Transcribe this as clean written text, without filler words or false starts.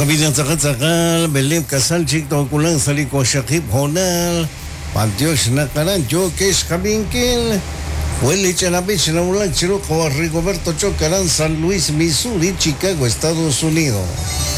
Pamilya Zakal, Belém Kasalchik, Tokulang Saliko Shakib Honal, Pantiosh Nakaran, Jokesh Kabinkin, Huele Chanabich, Namulan Chiroco, Rigoberto Chocarán, San Luis, Missouri, Chicago, Estados Unidos.